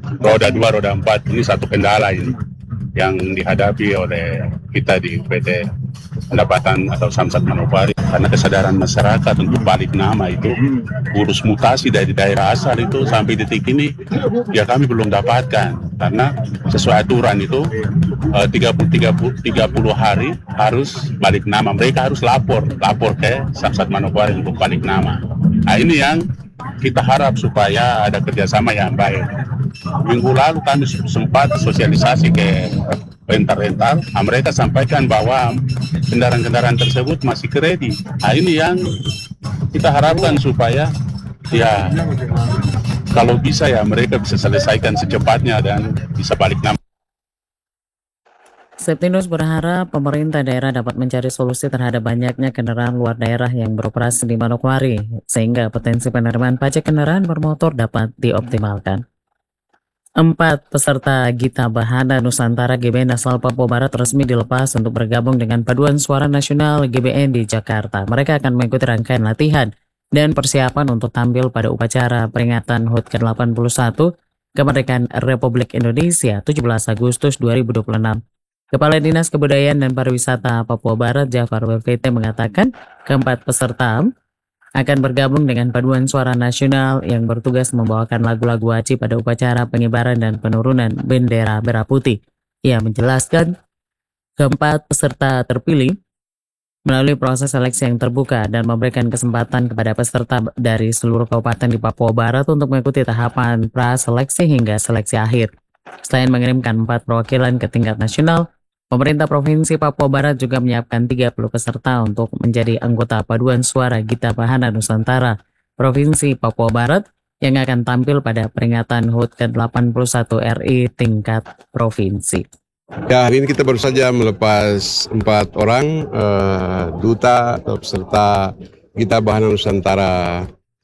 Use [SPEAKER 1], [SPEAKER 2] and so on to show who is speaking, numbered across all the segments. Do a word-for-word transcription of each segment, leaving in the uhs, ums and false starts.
[SPEAKER 1] roda dua, roda empat ini satu kendala ini yang dihadapi oleh kita di P T Pendapatan atau Samsat Manokwari, karena kesadaran masyarakat untuk balik nama itu urus mutasi dari daerah asal itu sampai detik ini ya kami belum dapatkan, karena sesuai aturan itu eh, tiga puluh tiga puluh hari harus balik nama, mereka harus lapor lapor ke Samsat Manokwari untuk balik nama. Nah ini yang kita harap supaya ada kerjasama yang baik. Minggu lalu kami sempat sosialisasi ke rental-rental, nah, mereka sampaikan bahwa kendaraan-kendaraan tersebut masih kredit. Nah ini yang kita harapkan supaya ya kalau bisa ya mereka bisa selesaikan secepatnya dan bisa balik nama.
[SPEAKER 2] Septinus berharap pemerintah daerah dapat mencari solusi terhadap banyaknya kendaraan luar daerah yang beroperasi di Manokwari, sehingga potensi penerimaan pajak kendaraan bermotor dapat dioptimalkan. Empat peserta Gita Bahana Nusantara G B N asal Papua Barat resmi dilepas untuk bergabung dengan Paduan Suara Nasional G B N di Jakarta. Mereka akan mengikuti rangkaian latihan dan persiapan untuk tampil pada upacara peringatan H U T ke delapan puluh satu Kemerdekaan Republik Indonesia tujuh belas Agustus dua ribu dua puluh enam. Kepala Dinas Kebudayaan dan Pariwisata Papua Barat Jafar W V T mengatakan keempat peserta akan bergabung dengan Paduan Suara Nasional yang bertugas membawakan lagu-lagu wajib pada upacara pengibaran dan penurunan bendera merah putih. Ia menjelaskan keempat peserta terpilih melalui proses seleksi yang terbuka dan memberikan kesempatan kepada peserta dari seluruh kabupaten di Papua Barat untuk mengikuti tahapan pra-seleksi hingga seleksi akhir. Selain mengirimkan empat perwakilan ke tingkat nasional, pemerintah Provinsi Papua Barat juga menyiapkan tiga puluh peserta untuk menjadi anggota Paduan Suara Gita Bahana Nusantara Provinsi Papua Barat yang akan tampil pada peringatan H U T ke delapan puluh satu R I tingkat provinsi.
[SPEAKER 3] Ya, hari ini kita baru saja melepas empat orang uh, duta atau peserta Gita Bahana Nusantara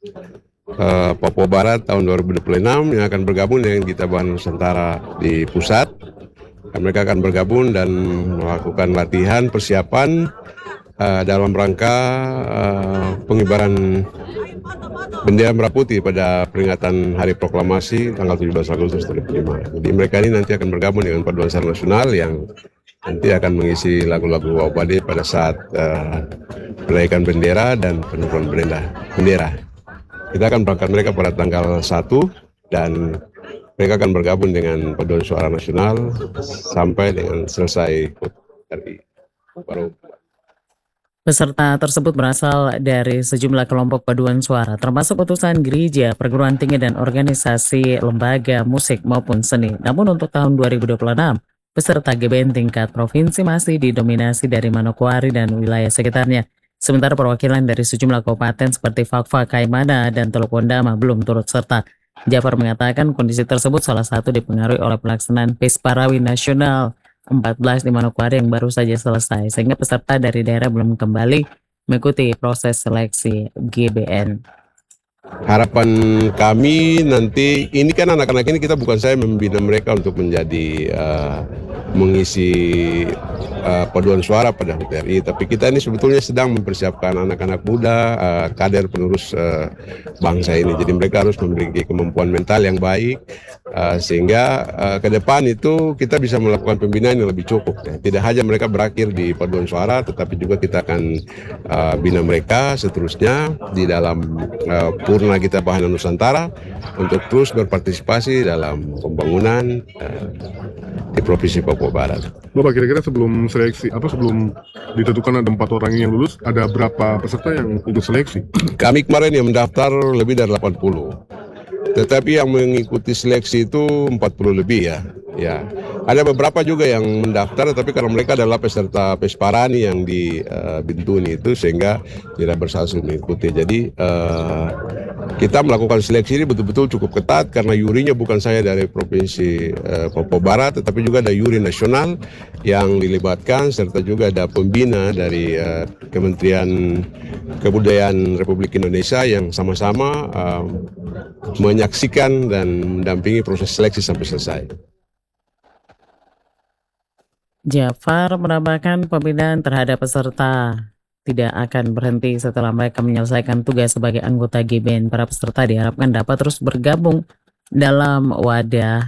[SPEAKER 3] uh, Papua Barat tahun dua ribu dua puluh enam yang akan bergabung dengan Gita Bahana Nusantara di pusat. Mereka akan bergabung dan melakukan latihan persiapan uh, dalam rangka uh, pengibaran bendera merah putih pada peringatan Hari Proklamasi tanggal tujuh belas Agustus dua ribu lima. Jadi mereka ini nanti akan bergabung dengan Paduan Suara Nasional yang nanti akan mengisi lagu-lagu Wawapade pada saat uh, penaikan bendera dan penurunan bendera. bendera. Kita akan berangkat mereka pada tanggal satu dan mereka akan bergabung dengan Paduan Suara Nasional sampai dengan selesai R I. Baru
[SPEAKER 2] Peserta tersebut berasal dari sejumlah kelompok paduan suara, termasuk utusan gereja, perguruan tinggi, dan organisasi lembaga musik maupun seni. Namun untuk tahun dua ribu dua puluh enam, peserta G B N tingkat provinsi masih didominasi dari Manokwari dan wilayah sekitarnya. Sementara perwakilan dari sejumlah kabupaten seperti Fakfak, Kaimana, dan Teluk Pondama belum turut serta. Jafar mengatakan kondisi tersebut salah satu dipengaruhi oleh pelaksanaan P I S Parawi Nasional empat belas di Manokwari yang baru saja selesai, sehingga peserta dari daerah belum kembali mengikuti proses seleksi G B N.
[SPEAKER 3] Harapan kami nanti, ini kan anak-anak ini kita bukan saya membina mereka untuk menjadi uh, mengisi uh, paduan suara pada H U T R I, tapi kita ini sebetulnya sedang mempersiapkan anak-anak muda, uh, kader penerus uh, bangsa ini. Jadi mereka harus memiliki kemampuan mental yang baik, uh, sehingga uh, ke depan itu kita bisa melakukan pembinaan yang lebih cukup. Ya. Tidak hanya mereka berakhir di paduan suara, tetapi juga kita akan uh, bina mereka seterusnya di dalam uh, Purna Gita Bahana Nusantara untuk terus berpartisipasi dalam pembangunan uh, di Provinsi Papua Barat.
[SPEAKER 4] Bapak, kira-kira sebelum seleksi, apa sebelum ditentukan ada empat orang yang lulus, ada berapa peserta yang ikut seleksi?
[SPEAKER 3] Kami kemarin yang mendaftar lebih dari delapan puluh, tetapi yang mengikuti seleksi itu empat puluh lebih ya. Ya, ada beberapa juga yang mendaftar, tapi karena mereka adalah peserta P I S Parani yang di uh, Bintuni itu, sehingga tidak bersaksi mengikuti. Jadi uh, kita melakukan seleksi ini betul-betul cukup ketat karena jurinya bukan saya dari Provinsi uh, Papua Barat, tetapi juga ada juri nasional yang dilibatkan, serta juga ada pembina dari uh, Kementerian Kebudayaan Republik Indonesia yang sama-sama uh, menyaksikan dan mendampingi proses seleksi sampai selesai.
[SPEAKER 2] Jafar menambahkan pembinaan terhadap peserta tidak akan berhenti setelah mereka menyelesaikan tugas sebagai anggota G B N. Para peserta diharapkan dapat terus bergabung dalam wadah